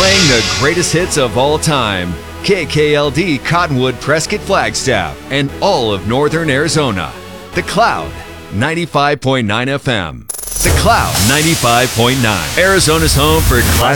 Playing the greatest hits of all time. KKLD Cottonwood Prescott Flagstaff and all of Northern Arizona. The Cloud 95.9 FM. The Cloud 95.9. Arizona's home for classic